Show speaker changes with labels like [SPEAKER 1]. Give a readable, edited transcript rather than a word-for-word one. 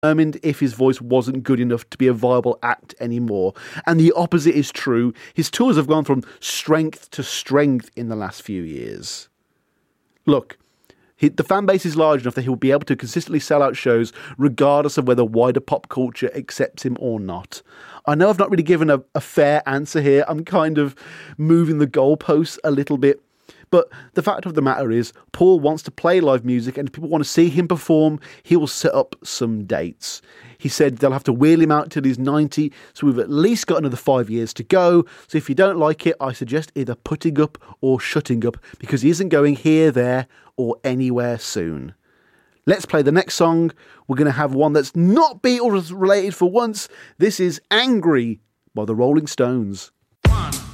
[SPEAKER 1] determined if his voice wasn't good enough to be a viable act anymore. And the opposite is true. His tours have gone from strength to strength in the last few years. Look, the fan base is large enough that he'll be able to consistently sell out shows regardless of whether wider pop culture accepts him or not. I know I've not really given a fair answer here. I'm kind of moving the goalposts a little bit. But the fact of the matter is, Paul wants to play live music, and if people want to see him perform, he will set up some dates. He said they'll have to wheel him out till he's 90, so we've at least got another 5 years to go. So if you don't like it, I suggest either putting up or shutting up, because he isn't going here, there, or anywhere soon. Let's play the next song. We're going to have one that's not Beatles related for once. This is Angry by the Rolling Stones.